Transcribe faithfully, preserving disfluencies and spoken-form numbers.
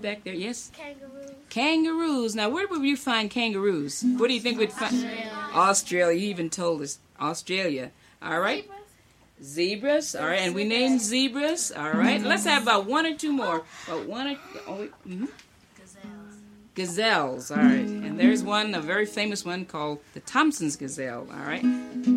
back there. Yes? Kangaroos. Kangaroos. Now, where would you find kangaroos? What do you think we'd find? Australia. Australia. You even told us. Australia. All right. Zebras. All right. And we named zebras. All right. Let's have about one or two more. About one or oh, wait. Mm-hmm. Gazelles. Gazelles. All right. And there's one, a very famous one called the Thompson's gazelle. All right.